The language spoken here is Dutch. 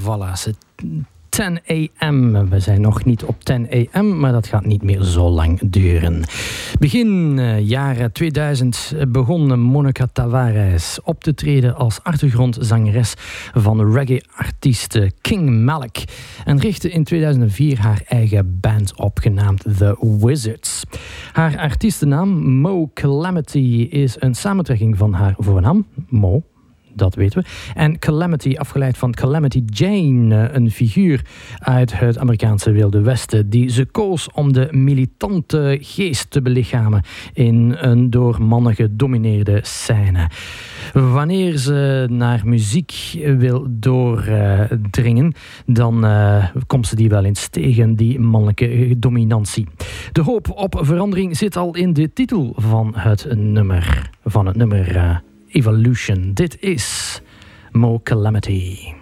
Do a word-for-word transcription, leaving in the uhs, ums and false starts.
voilà, c'est ten a m. We zijn nog niet op ten a m, maar dat gaat niet meer zo lang duren. Begin uh, jaren tweeduizend begon Monica Tavares op te treden als achtergrondzangeres van reggae-artiest King Malik en richtte in tweeduizend vier haar eigen band op, genaamd The Wizards. Haar artiestennaam Mo Calamity is een samentrekking van haar voornaam, Mo, dat weten we. En Calamity, afgeleid van Calamity Jane, een figuur uit het Amerikaanse Wilde Westen, die ze koos om de militante geest te belichamen in een door mannen gedomineerde scène. Wanneer ze naar muziek wil doordringen, uh, dan uh, komt ze die wel eens tegen, die mannelijke dominantie. De hoop op verandering zit al in de titel van het nummer, van het nummer uh, Evolution. Dit is Mo Calamity.